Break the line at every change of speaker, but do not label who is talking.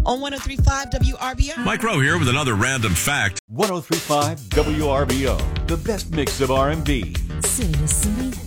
on 103.5 WRBO.
Mike Rowe here with another random fact.
103.5 WRBO, the best mix of R&B.
City to city,